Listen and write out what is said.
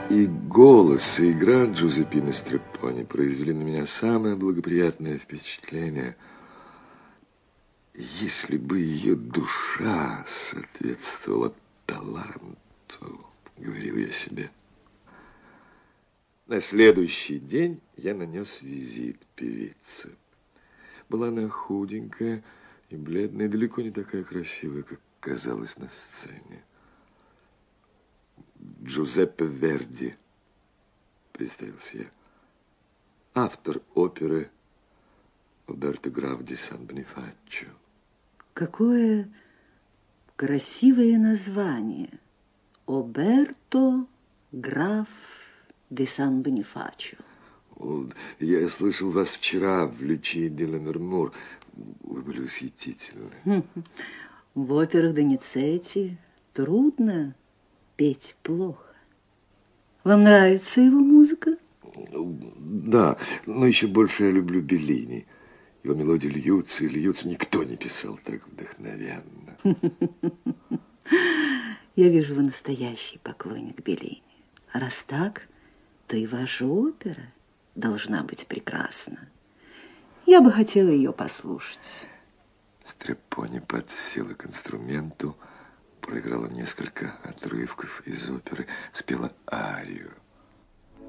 И голос, и игра Джузеппины Стрепони произвели на меня самое благоприятное впечатление. Если бы ее душа соответствовала таланту, говорил я себе. На следующий день я нанес визит певице. Была она худенькая и бледная, далеко не такая красивая, как казалось на сцене. Джузеппе Верди, представился я. Автор оперы Роберто граф де Сан-Бонифаччо. Какое красивое название. Роберто граф де Сан-Бонифаччо. Я слышал вас вчера в Лючии де Ламермур. Вы были восхитительны. В операх Доницетти трудно петь плохо. Вам нравится его музыка? Да, но еще больше я люблю Беллини. Его мелодии льются и льются. Никто не писал так вдохновенно. Я вижу, вы настоящий поклонник Беллини. А раз так, то и ваша опера должна быть прекрасна. Я бы хотела ее послушать. Стрепони подсела к инструменту, проиграла несколько отрывков из оперы, спела арию.